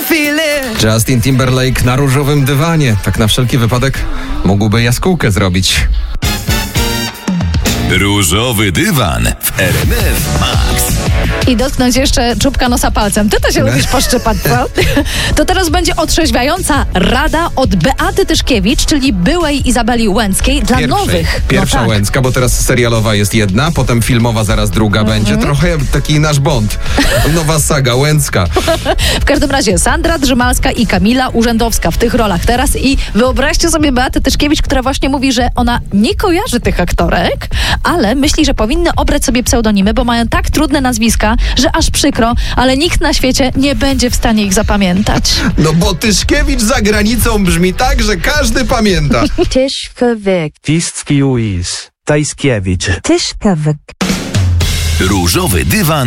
Justin Timberlake na różowym dywanie. Tak na wszelki wypadek mógłby jaskółkę zrobić. Różowy dywan w RMF Max. I dotknąć jeszcze czubka nosa palcem. Ty to się lubisz poszczypać, co? To teraz będzie otrzeźwiająca rada od Beaty Tyszkiewicz, czyli byłej Izabeli Łęckiej dla nowych. Pierwsza Łęcka, bo teraz serialowa jest jedna, potem filmowa zaraz druga będzie. Trochę taki nasz Bond. Nowa saga Łęcka. W każdym razie Sandra Drzymalska i Kamila Urzędowska w tych rolach teraz i wyobraźcie sobie Beatę Tyszkiewicz, która właśnie mówi, że ona nie kojarzy tych aktorek, ale myśli, że powinny obrać sobie pseudonimy, bo mają tak trudne nazwiska, że aż przykro, ale nikt na świecie nie będzie w stanie ich zapamiętać. No bo Tyszkiewicz za granicą brzmi tak, że każdy pamięta. Tyszkiewicz. Tyszkiewicz. Tyszkiewicz. Różowy dywan